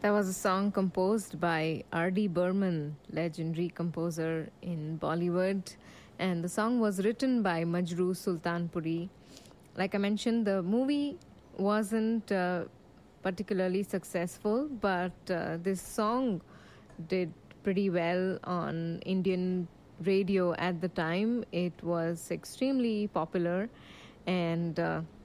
That was a song composed by R.D. Burman, legendary composer in Bollywood, and the song was written by Majroo Sultanpuri. Like I mentioned, the movie wasn't particularly successful, but this song did pretty well on Indian radio at the time. It was extremely popular, and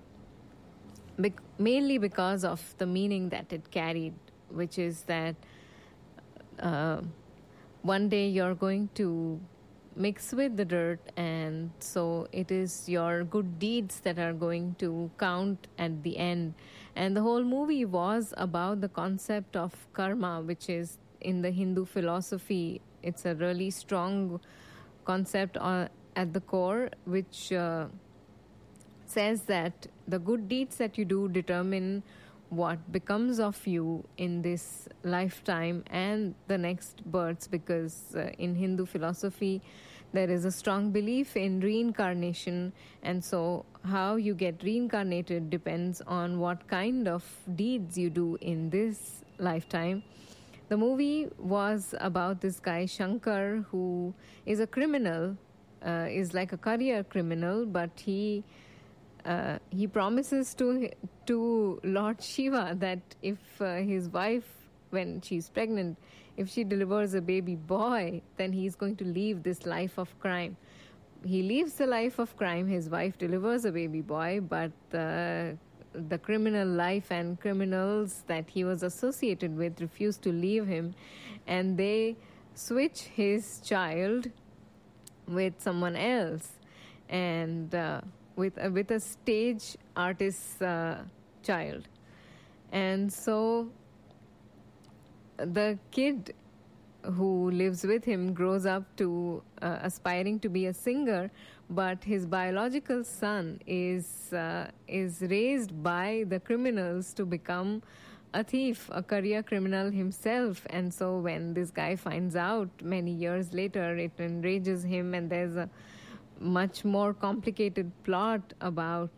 mainly because of the meaning that it carried, which is that uh, one day you're going to mix with the dirt, and so it is your good deeds that are going to count at the end. And the whole movie was about the concept of karma, which is in the Hindu philosophy. It's a really strong concept at the core, which says that the good deeds that you do determine what becomes of you in this lifetime and the next births, because in Hindu philosophy there is a strong belief in reincarnation, and so how you get reincarnated depends on what kind of deeds you do in this lifetime. The movie was about this guy Shankar, who is a criminal, is like a career criminal, but he promises to Lord Shiva that if his wife, when she's pregnant, if she delivers a baby boy, then he's going to leave this life of crime. He leaves the life of crime. His wife delivers a baby boy, but the criminal life and criminals that he was associated with refuse to leave him, and they switch his child with someone else, and with a stage artist's child. And so the kid who lives with him grows up to aspiring to be a singer, but his biological son is raised by the criminals to become a thief, a career criminal himself. And so when this guy finds out many years later, it enrages him, and there's a much more complicated plot about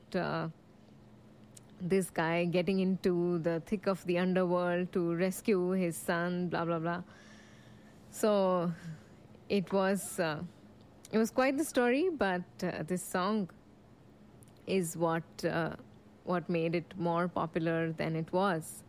this guy getting into the thick of the underworld to rescue his son, blah blah blah. So it was quite the story, but this song is what made it more popular than it was.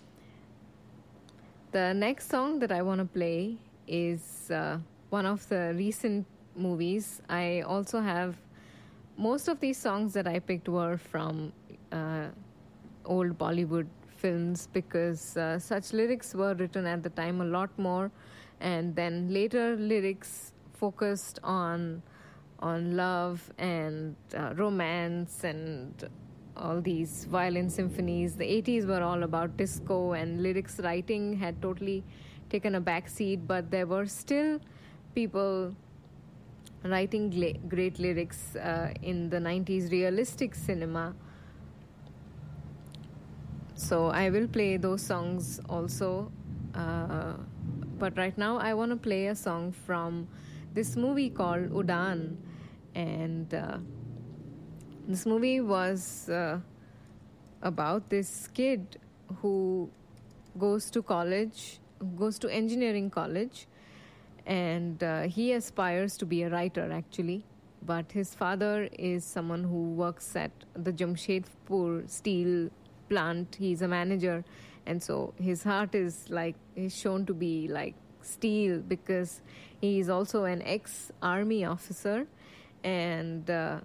The next song that I want to play is one of the recent movies. I also have most of these songs that I picked were from old Bollywood films, because such lyrics were written at the time a lot more, and then later lyrics focused on love and romance and all these violin symphonies. The 80s were all about disco, and lyrics writing had totally taken a back seat, but there were still people writing great lyrics in the 90s realistic cinema. So I will play those songs also. But right now I want to play a song from this movie called Udaan. And this movie was about this kid who goes to engineering college, and he aspires to be a writer actually, but his father is someone who works at the Jamshedpur steel plant. He's a manager, and so his heart is shown to be like steel, because he is also an ex-army officer, and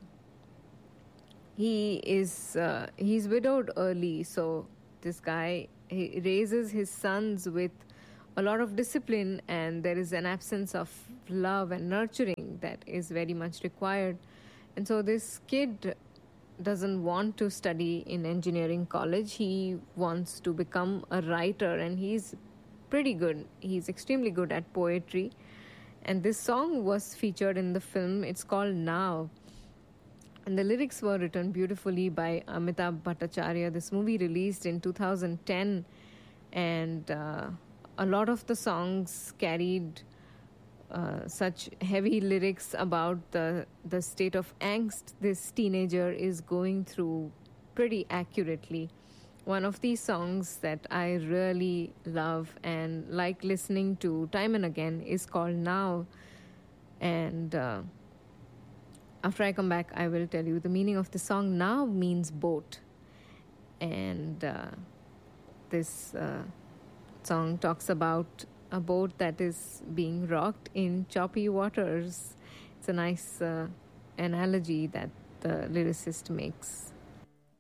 he's widowed early. So this guy, he raises his sons with a lot of discipline, and there is an absence of love and nurturing that is very much required. And so this kid doesn't want to study in engineering college. He wants to become a writer, and he's pretty good. He's extremely good at poetry. And this song was featured in the film. It's called Now. And the lyrics were written beautifully by Amitabh Bhattacharya. This movie released in 2010, and a lot of the songs carried such heavy lyrics about the state of angst this teenager is going through pretty accurately. one of these songs that I really love and like listening to time and again is called Now. And after I come back, I will tell you the meaning of the song. Now means boat. And this song talks about a boat that is being rocked in choppy waters. It's a nice analogy that the lyricist makes.